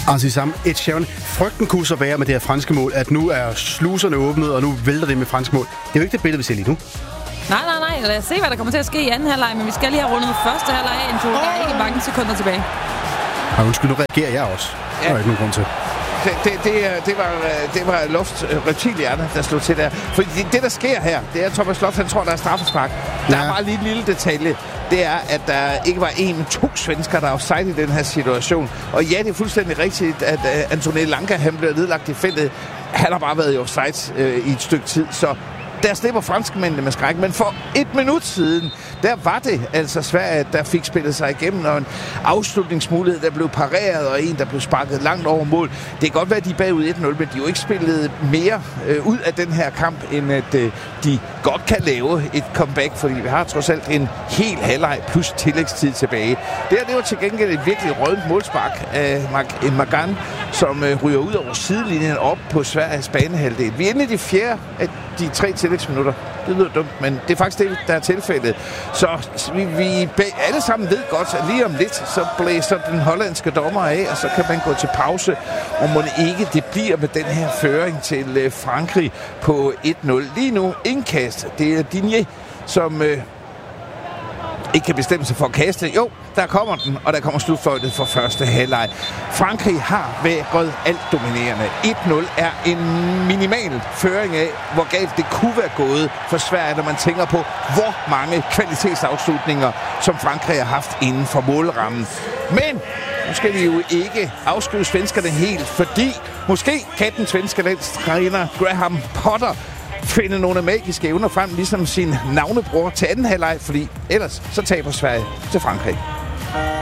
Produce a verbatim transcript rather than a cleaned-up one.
Antisam, Ed Sheeran. Frygten kunne så være med det her franske mål, at nu er sluserne åbnet, og nu vælter det med fransk mål. Det er jo ikke det billede, vi ser lige nu. Nej, nej, nej. Lad os se, hvad der kommer til at ske i anden halvleg, men vi skal lige have rundet første halvleg af, så der er ikke mange sekunder tilbage. Og undskyld, nu reagerer jeg også. Ja. Der er ikke nogen grund til. Det, det, det, det, var, det var luft reptilhjerne, der slog til der. Fordi det, det, der sker her, det er, at Thomas Sloth, han tror, der er straffespark. Der ja. er bare lige en lille detalje. Det er, at der ikke var en, men to svensker, der er offside i den her situation. Og ja, det er fuldstændig rigtigt, at uh, Anthony Lanka, han blev nedlagt i feltet. Han har bare været i offside uh, i et stykke tid, så der slipper franskmændene med skræk. Men for et minut siden, der var det altså Sverige, der fik spillet sig igennem, og en afslutningsmulighed, der blev pareret, og en, der blev sparket langt over mål. Det kan godt være, at de er bagud et nul, men de har jo ikke spillet mere øh, ud af den her kamp, end at øh, de godt kan lave et comeback, fordi vi har trods alt en hel halvleg plus tillægstid tilbage. Det her, det var til gengæld et virkelig rødent målspark af Mag- Magan, som øh, ryger ud over sidelinjen op på Sveriges banehalvdel. Vi er inde i de fjerde af de tre tillægsminutter. Det lyder dumt, men det er faktisk det, der er tilfældet. Så vi, vi alle sammen ved godt, at lige om lidt, så blæser den hollandske dommer af, og så kan man gå til pause. Og må det ikke, det bliver med den her føring til Frankrig på et nul. Lige nu, indkast. Det er Digne, som øh, ikke kan bestemme sig for at kaste. Jo, der kommer den, og der kommer slutfløjtet for første halvleg. Frankrig har været alt dominerende. et nul er en minimal føring af, hvor galt det kunne være gået for Sverige, når man tænker på, hvor mange kvalitetsafslutninger, som Frankrig har haft inden for målrammen. Men nu skal de jo ikke afskrive svenskerne helt, fordi måske kan den svenske landstræner Graham Potter finde nogle magiske evner frem, ligesom sin navnebror til anden halvleg, fordi ellers så taber Sverige til Frankrig.